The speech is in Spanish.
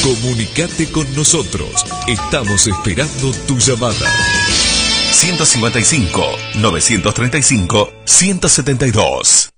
Comunicate con nosotros. Estamos esperando tu llamada. 155 935 172